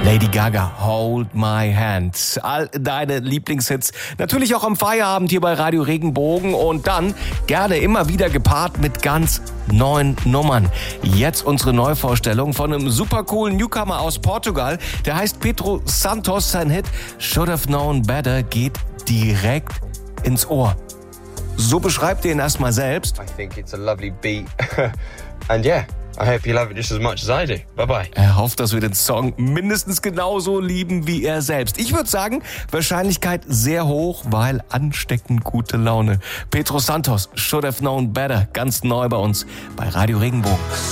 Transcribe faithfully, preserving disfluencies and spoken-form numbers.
Lady Gaga, Hold My Hand. All deine Lieblingshits. Natürlich auch am Feierabend hier bei Radio Regenbogen und dann gerne immer wieder gepaart mit ganz neuen Nummern. Jetzt unsere Neuvorstellung von einem super coolen Newcomer aus Portugal. Der heißt Pedro Santos. Sein Hit Should Have Known Better geht direkt ins Ohr. So beschreibt ihr ihn erstmal selbst. I think it's a lovely beat. And yeah, I hope you love it just as much as I do. Bye bye. Er hofft, dass wir den Song mindestens genauso lieben wie er selbst. Ich würde sagen, Wahrscheinlichkeit sehr hoch, weil ansteckend gute Laune. Pedro Santos, Should Have Known Better, ganz neu bei uns bei Radio Regenbogen.